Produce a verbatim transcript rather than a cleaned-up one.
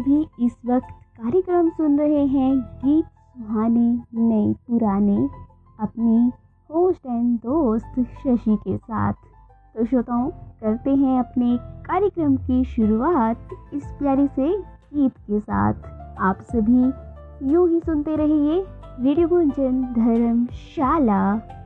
सभी इस वक्त कार्यक्रम सुन रहे हैं गीत सुहाने नए पुराने, अपनी होस्ट एंड दोस्त शशि के साथ। तो श्रोताओं, करते हैं अपने कार्यक्रम की शुरुआत इस प्यारे से गीत के साथ। आप सभी यूं ही सुनते रहिए रेडियो गुंजन धर्मशाला।